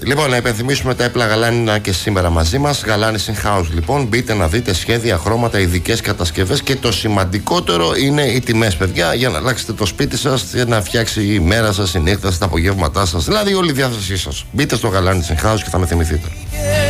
Λοιπόν, να υπενθυμίσουμε τα έπλα Γαλάνινα και σήμερα μαζί μας. Galanis in House, λοιπόν. Μπείτε να δείτε σχέδια, χρώματα, ειδικές κατασκευές και το σημαντικότερο είναι οι τιμές, παιδιά, για να αλλάξετε το σπίτι σας, για να φτιάξει η μέρα σας, η νύχτα σας, τα απογεύματά σας. Δηλαδή, όλη η διάθεσή σας. Μπείτε στο Galanis in House και θα με θυμηθείτε.